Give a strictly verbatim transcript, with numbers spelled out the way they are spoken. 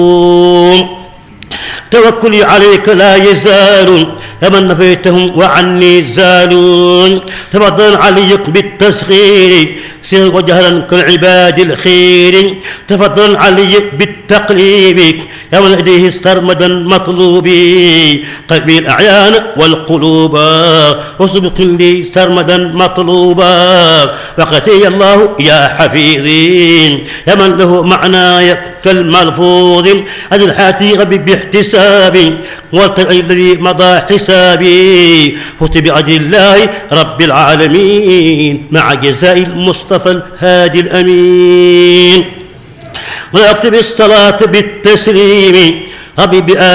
توكلي عليك لا يزال فمن نفيتهم وعني زالون. تفضل عليك بالتسخير سر وجهلا كالعباد الخير. تفضل علي بالتقليب يا من لديه سرمدا مطلوبي قلبي الأعيان والقلوب وسبق لي سرمدا مطلوبا. وقتي الله يا حفيظي يا من له معناي كالملفوظ أجل الحاتي ربي باحتسابي والطيء الذي مضى حسابي. فزت بأجل الله رب العالمين مع جزاء المصطفى الهادي الأمين. وأكتب الصلاة بالتسليم ربي